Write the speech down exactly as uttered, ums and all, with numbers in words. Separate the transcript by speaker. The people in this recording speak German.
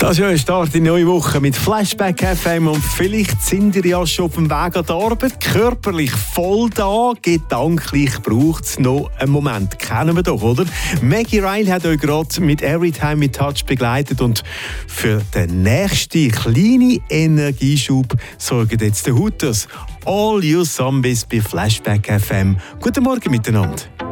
Speaker 1: Das ist ja ein Start in die neue Woche mit Flashback F M und vielleicht sind ihr ja schon auf dem Weg an die Arbeit, körperlich voll da, gedanklich braucht es noch einen Moment. Kennen wir doch, oder? Maggie Ryle hat euch gerade mit Everytime with Touch begleitet und für den nächsten kleinen Energieschub sorgt jetzt der Hooters. All you Zombies bei Flashback F M. Guten Morgen miteinander.